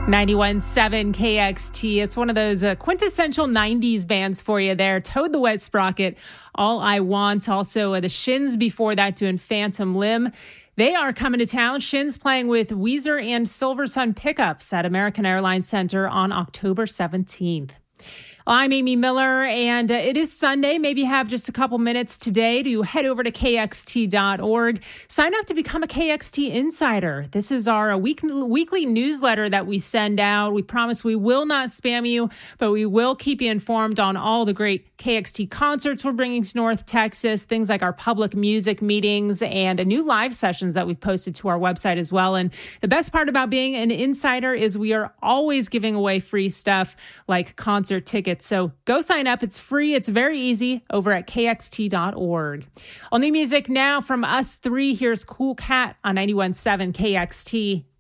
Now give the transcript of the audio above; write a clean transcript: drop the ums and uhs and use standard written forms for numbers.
91.7 KXT. It's one of those quintessential 90s bands for you there. Toad the Wet Sprocket, All I Want. Also, the Shins before that doing Phantom Limb. They are coming to town. Shins playing with Weezer and Silver Sun Pickups at American Airlines Center on October 17th. I'm Amy Miller, and it is Sunday. Maybe you have just a couple minutes today to head over to kxt.org. Sign up to become a KXT Insider. This is our weekly newsletter that we send out. We promise we will not spam you, but we will keep you informed on all the great KXT concerts we're bringing to North Texas, things like our public music meetings and new live sessions that we've posted to our website as well. And the best part about being an insider is we are always giving away free stuff like concert tickets. So go sign up. It's free. It's very easy over at kxt.org. All new music now from us three. Here's Cool Cat on 91.7 KXT.